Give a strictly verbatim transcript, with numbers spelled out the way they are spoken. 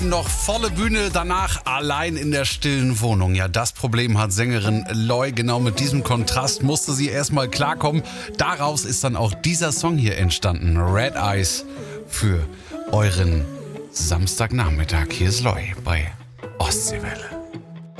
Noch volle Bühne, danach allein in der stillen Wohnung. Ja, das Problem hat Sängerin Loy. Genau mit diesem Kontrast musste sie erstmal klarkommen. Daraus ist dann auch dieser Song hier entstanden. Red Eyes für euren Samstagnachmittag. Hier ist Loy bei Ostseewelle.